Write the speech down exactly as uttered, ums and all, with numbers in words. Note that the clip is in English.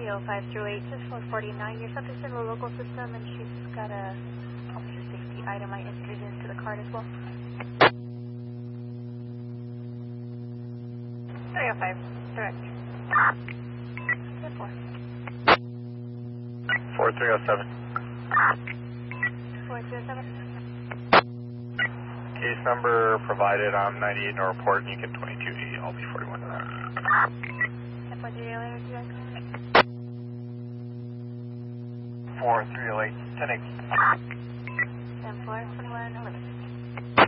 oh five through eight, just four forty-nine. Your subject's in the local system and she's got a officer safety item I entered into the card as well. three oh five, direct. ten four. four three oh seven. four three oh seven. Case number provided on ninety-eight no report, and you get twenty-two E, I'll be forty-one to that. ten four three oh eight, direct. four three oh eight, ten eight. ten four, twenty-one, eleven.